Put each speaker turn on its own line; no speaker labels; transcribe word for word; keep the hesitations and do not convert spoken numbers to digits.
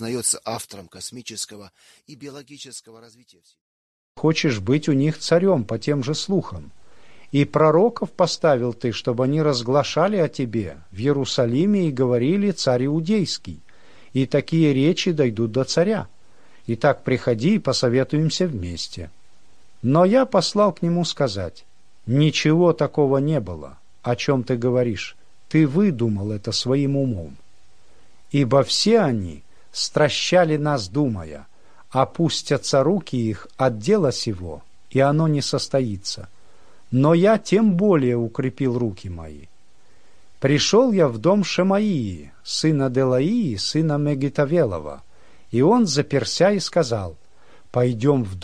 признается автором космического и биологического развития.
Хочешь быть у них царем по тем же слухам. И пророков поставил ты, чтобы они разглашали о тебе в Иерусалиме и говорили: царь иудейский. И такие речи дойдут до царя. Итак, приходи и посоветуемся вместе. Но я послал к нему сказать: ничего такого не было, о чем ты говоришь. Ты выдумал это своим умом. Ибо все они стращали нас, думая: опустятся руки их от дела сего, и оно не состоится. Но я тем более укрепил руки мои. Пришел я в дом Шемаии, сына Делаии, сына Мегитавелова, и он, заперся, и сказал: пойдем в дом